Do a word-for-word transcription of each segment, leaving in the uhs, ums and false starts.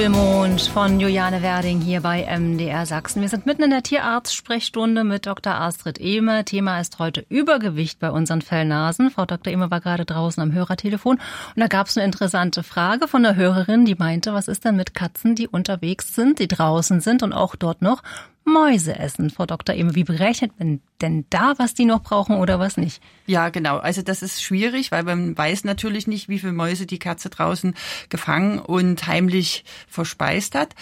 Mond von Juliane Werding hier bei M D R Sachsen. Wir sind mitten in der Tierarzt-Sprechstunde mit Doktor Astrid Ehme. Thema ist heute Übergewicht bei unseren Fellnasen. Frau Doktor Ehme war gerade draußen am Hörertelefon und da gab es eine interessante Frage von einer Hörerin, die meinte, was ist denn mit Katzen, die unterwegs sind, die draußen sind und auch dort noch Mäuse essen? Frau Doktor Ehme, wie berechnet man denn da, was die noch brauchen oder was nicht? Ja, genau. Also das ist schwierig, weil man weiß natürlich nicht, wie viele Mäuse die Katze draußen gefangen und heimlich verspeist hat.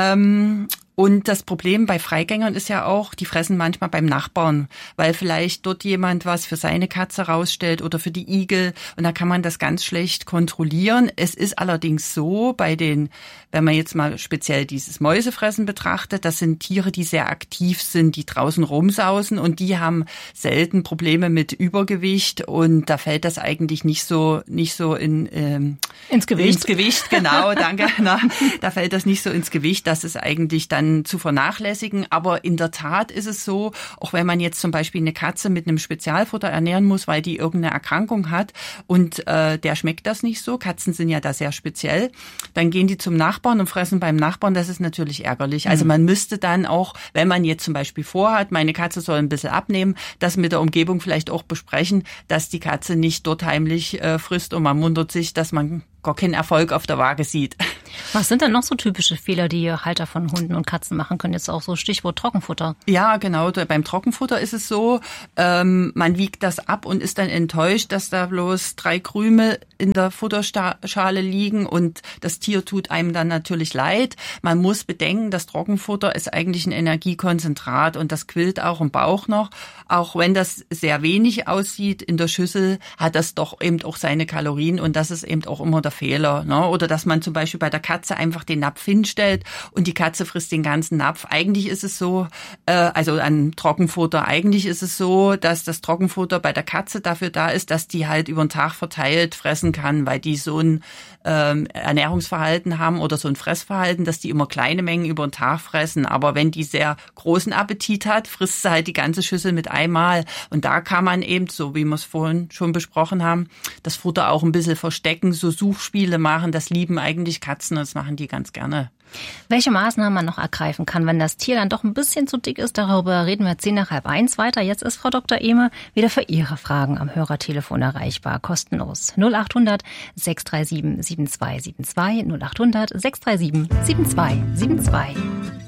Ähm Und das Problem bei Freigängern ist ja auch, die fressen manchmal beim Nachbarn, weil vielleicht dort jemand was für seine Katze rausstellt oder für die Igel und da kann man das ganz schlecht kontrollieren. Es ist allerdings so, bei den, wenn man jetzt mal speziell dieses Mäusefressen betrachtet, das sind Tiere, die sehr aktiv sind, die draußen rumsausen und die haben selten Probleme mit Übergewicht und da fällt das eigentlich nicht so nicht so in ähm, ins Gewicht. Ins Gewicht, genau, danke. Na, da fällt das nicht so ins Gewicht, dass es eigentlich dann zu vernachlässigen. Aber in der Tat ist es so, auch wenn man jetzt zum Beispiel eine Katze mit einem Spezialfutter ernähren muss, weil die irgendeine Erkrankung hat und äh, der schmeckt das nicht so, Katzen sind ja da sehr speziell, dann gehen die zum Nachbarn und fressen beim Nachbarn, das ist natürlich ärgerlich. Also man müsste dann auch, wenn man jetzt zum Beispiel vorhat, meine Katze soll ein bisschen abnehmen, das mit der Umgebung vielleicht auch besprechen, dass die Katze nicht dort heimlich äh, frisst und man wundert sich, dass man gar keinen Erfolg auf der Waage sieht. Was sind denn noch so typische Fehler, die Halter von Hunden und Katzen machen können? Jetzt auch so Stichwort Trockenfutter. Ja, genau. Beim Trockenfutter ist es so, ähm, man wiegt das ab und ist dann enttäuscht, dass da bloß drei Krümel in der Futterschale liegen und das Tier tut einem dann natürlich leid. Man muss bedenken, das Trockenfutter ist eigentlich ein Energiekonzentrat und das quillt auch im Bauch noch. Auch wenn das sehr wenig aussieht in der Schüssel, hat das doch eben auch seine Kalorien und das ist eben auch immer der Fehler, ne? Oder dass man zum Beispiel bei der Katze einfach den Napf hinstellt und die Katze frisst den ganzen Napf. Eigentlich ist es so, äh, also an Trockenfutter, eigentlich ist es so, dass das Trockenfutter bei der Katze dafür da ist, dass die halt über den Tag verteilt fressen kann, weil die so ein ähm, Ernährungsverhalten haben oder so ein Fressverhalten, dass die immer kleine Mengen über den Tag fressen. Aber wenn die sehr großen Appetit hat, frisst sie halt die ganze Schüssel mit einmal. Und da kann man eben, so wie wir es vorhin schon besprochen haben, das Futter auch ein bisschen verstecken, so Suchspiele machen. Das lieben eigentlich Katzen, das machen die ganz gerne. Welche Maßnahmen man noch ergreifen kann, wenn das Tier dann doch ein bisschen zu dick ist, darüber reden wir zehn nach halb eins weiter. Jetzt ist Frau Doktor Ehme wieder für Ihre Fragen am Hörertelefon erreichbar, kostenlos. null acht hundert sechs drei sieben sieben zwei sieben zwei, null acht hundert sechs drei sieben sieben zwei sieben zwei.